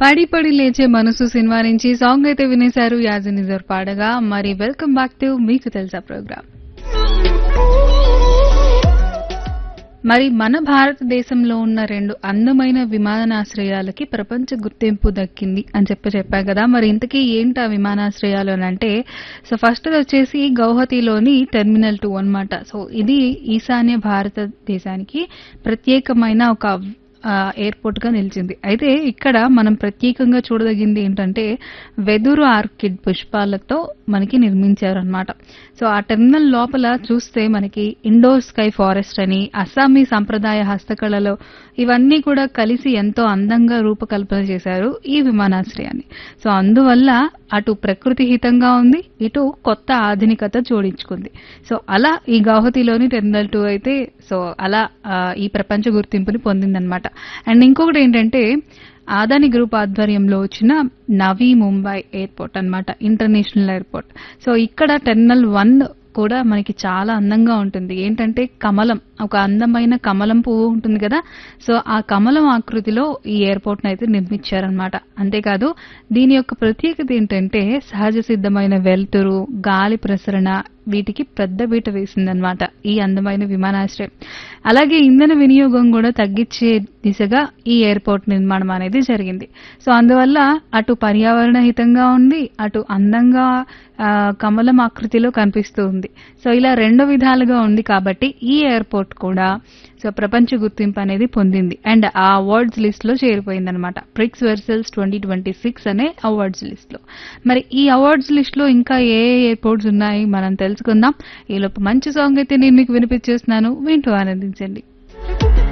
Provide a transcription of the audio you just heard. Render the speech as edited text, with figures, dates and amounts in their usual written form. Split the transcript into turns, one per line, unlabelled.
పడి పడి లేచే మనసు సినిమా నుంచి సాంగ్ అయితే వినేశారు యాజిన్ నిజర్ పాడగా. మరి వెల్కమ్ బ్యాక్ టు మీకు తెలుసా ప్రోగ్రామ్. మరి మన భారతదేశంలో ఉన్న 2 అందమైన విమానాశ్రయాలకి ప్రపంచ గుర్తింపు దక్కింది అని చెప్పా కదా. మరి ఇంతకీ ఏంటి ఆ విమానాశ్రయాలు అని అంటే, సో ఫస్ట్ వచ్చేసి గౌహతిలోని టెర్మినల్ 2 అన్నమాట. సో ఇది ఈశాన్య భారతదేశానికి ప్రత్యేకమైన ఒక ఎయిర్పోర్ట్ గా నిలిచింది. అయితే ఇక్కడ మనం ప్రత్యేకంగా చూడదగింది ఏంటంటే వెదురు ఆర్కిడ్ పుష్పాలతో మనకి నిర్మించారనమాట. సో ఆ టెర్మినల్ లోపల చూస్తే మనకి ఇండోర్ స్కై ఫారెస్ట్ అని, అస్సామీ సంప్రదాయ హస్తకళలో ఇవన్నీ కూడా కలిసి ఎంతో అందంగా రూపకల్పన చేశారు ఈ విమానాశ్రయాన్ని. సో అందువల్ల అటు ప్రకృతి హితంగా ఉంది, ఇటు కొత్త ఆధునికత జోడించుకుంది. సో అలా ఈ గౌహతిలోని టెర్మినల్ 2 అయితే సో అలా ఈ ప్రపంచ గుర్తింపుని పొందిందనమాట. అండ్ ఇంకొకటి ఏంటంటే ఆదాని గ్రూప్ ఆధ్వర్యంలో వచ్చిన నవీ ముంబై ఎయిర్పోర్ట్ అన్నమాట, ఇంటర్నేషనల్ ఎయిర్పోర్ట్. సో ఇక్కడ టెర్మినల్ 1 కూడా మనకి చాలా అందంగా ఉంటుంది. ఏంటంటే కమలం, ఒక అందమైన కమలం పువ్వు ఉంటుంది కదా, సో ఆ కమలం ఆకృతిలో ఈ ఎయిర్పోర్ట్ అయితే నిర్మించారనమాట. అంతేకాదు దీని యొక్క ప్రత్యేకత ఏంటంటే సహజ సిద్ధమైన వెలుతురు, గాలి ప్రసరణ వీటికి పెద్ద బీట వేసిందనమాట ఈ అందమైన విమానాశ్రయం. అలాగే ఇంధన వినియోగం కూడా తగ్గించే దిశగా ఈ ఎయిర్పోర్ట్ నిర్మాణం అనేది జరిగింది. సో అందువల్ల అటు పర్యావరణ హితంగా ఉంది, అటు అందంగా కమలం ఆకృతిలో కనిపిస్తూ ఉంది. సో ఇలా 2 విధాలుగా ఉంది కాబట్టి ఈ ఎయిర్పోర్ట్ కూడా సో ప్రపంచ గుర్తింపు అనేది పొందింది. అండ్ ఆ అవార్డ్స్ లిస్ట్ లో చేరిపోయిందనమాట, ప్రిక్స్ వెర్సల్స్ 2026 అనే అవార్డ్స్ లిస్ట్ లో. మరి ఈ అవార్డ్స్ లిస్ట్ లో ఇంకా ఏ ఎయిర్పోర్ట్స్ ఉన్నాయి మనం తెలుసుకుందాం. ఈలోపు మంచి సాంగ్ అయితే నేను మీకు వినిపించేస్తున్నాను, వింటూ ఆనందించండి.